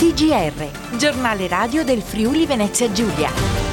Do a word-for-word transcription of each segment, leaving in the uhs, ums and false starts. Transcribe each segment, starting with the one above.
T G R, giornale radio del Friuli Venezia Giulia.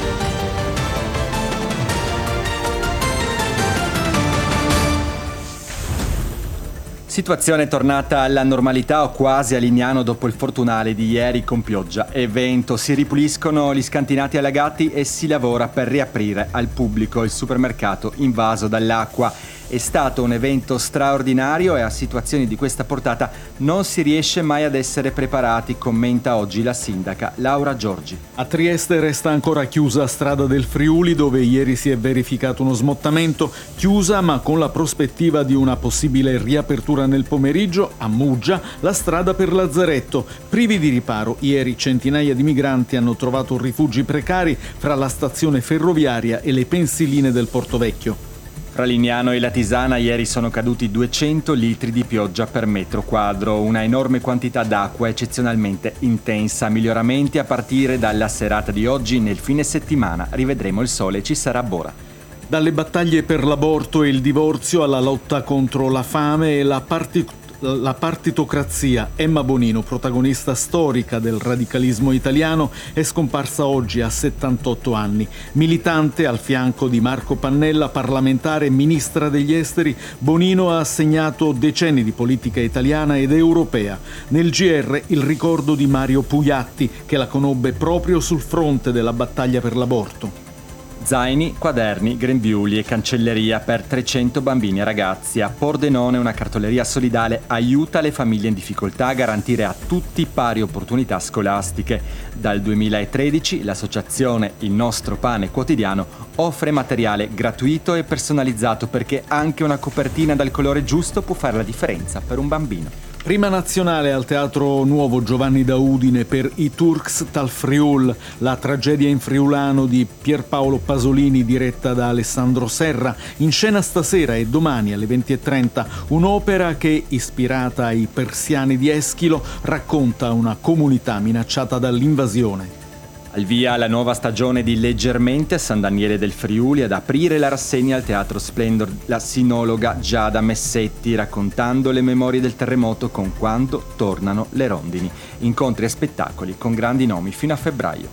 Situazione tornata alla normalità o quasi a Lignano dopo il fortunale di ieri con pioggia e vento. Si ripuliscono gli scantinati allagati e si lavora per riaprire al pubblico il supermercato invaso dall'acqua. È stato un evento straordinario e a situazioni di questa portata non si riesce mai ad essere preparati, commenta oggi la sindaca Laura Giorgi. A Trieste resta ancora chiusa strada del Friuli, dove ieri si è verificato uno smottamento, chiusa ma con la prospettiva di una possibile riapertura nel pomeriggio. A Muggia la strada per Lazzaretto. Privi di riparo, ieri centinaia di migranti hanno trovato rifugi precari fra la stazione ferroviaria e le pensiline del Portovecchio. Fra Lignano e Latisana ieri sono caduti duecento litri di pioggia per metro quadro, una enorme quantità d'acqua eccezionalmente intensa. Miglioramenti a partire dalla serata di oggi. Nel fine settimana rivedremo il sole e ci sarà Bora. Dalle battaglie per l'aborto e il divorzio alla lotta contro la fame e la partic- La partitocrazia, Emma Bonino, protagonista storica del radicalismo italiano, è scomparsa oggi a settantotto anni. Militante al fianco di Marco Pannella, parlamentare e ministra degli esteri, Bonino ha segnato decenni di politica italiana ed europea. Nel G R il ricordo di Mario Pugliatti, che la conobbe proprio sul fronte della battaglia per l'aborto. Zaini, quaderni, grembiuli e cancelleria per trecento bambini e ragazzi. A Pordenone una cartoleria solidale aiuta le famiglie in difficoltà a garantire a tutti pari opportunità scolastiche. Dal duemilatredici l'associazione Il Nostro Pane Quotidiano offre materiale gratuito e personalizzato, perché anche una copertina dal colore giusto può fare la differenza per un bambino. Prima nazionale al Teatro Nuovo Giovanni da Udine per I Turks tal Friul, la tragedia in friulano di Pierpaolo Pasolini diretta da Alessandro Serra, in scena stasera e domani alle venti e trenta, un'opera che, ispirata ai persiani di Eschilo, racconta una comunità minacciata dall'invasione. Al via la nuova stagione di Leggermente a San Daniele del Friuli. Ad aprire la rassegna al Teatro Splendor la sinologa Giada Messetti, raccontando le memorie del terremoto con Quando tornano le rondini. Incontri e spettacoli con grandi nomi fino a febbraio.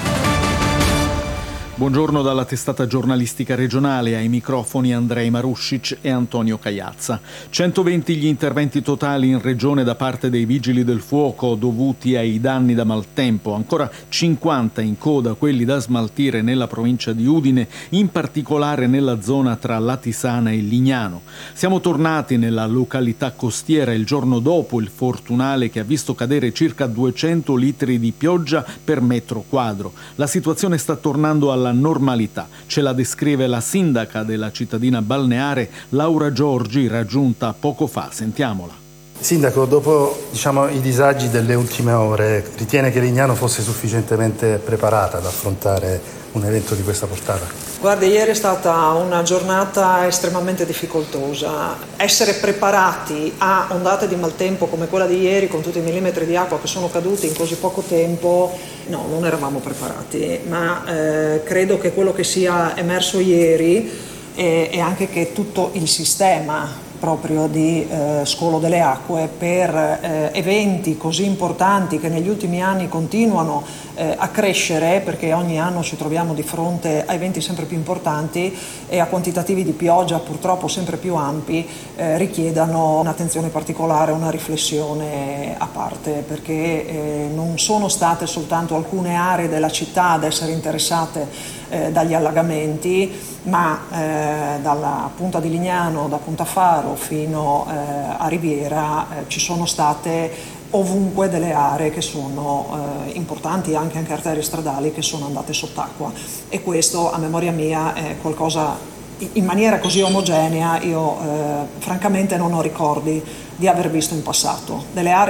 Buongiorno dalla testata giornalistica regionale, ai microfoni Andrei Maruscic e Antonio Cagliazza. centoventi gli interventi totali in regione da parte dei vigili del fuoco dovuti ai danni da maltempo, ancora cinquanta in coda quelli da smaltire nella provincia di Udine, in particolare nella zona tra Latisana e Lignano. Siamo tornati nella località costiera il giorno dopo il fortunale che ha visto cadere circa duecento litri di pioggia per metro quadro. La situazione sta tornando alla normalità, ce la descrive la sindaca della cittadina balneare Laura Giorgi, raggiunta poco fa. Sentiamola. Sindaco, dopo diciamo, i disagi delle ultime ore, ritiene che Lignano fosse sufficientemente preparata ad affrontare un evento di questa portata? Guardi, ieri è stata una giornata estremamente difficoltosa. Essere preparati a ondate di maltempo come quella di ieri, con tutti i millimetri di acqua che sono caduti in così poco tempo, no, non eravamo preparati, ma eh, credo che quello che sia emerso ieri è, è anche che tutto il sistema proprio di eh, scolo delle acque per eh, eventi così importanti che negli ultimi anni continuano eh, a crescere, perché ogni anno ci troviamo di fronte a eventi sempre più importanti e a quantitativi di pioggia purtroppo sempre più ampi, eh, richiedano un'attenzione particolare, una riflessione a parte, perché eh, non sono state soltanto alcune aree della città ad essere interessate eh, dagli allagamenti, ma eh, dalla punta di Lignano, da Punta Faro fino eh, a Riviera eh, ci sono state ovunque delle aree che sono eh, importanti, anche, anche arterie stradali che sono andate sott'acqua, e questo a memoria mia è qualcosa in maniera così omogenea io eh, francamente non ho ricordi di aver visto in passato. Delle aree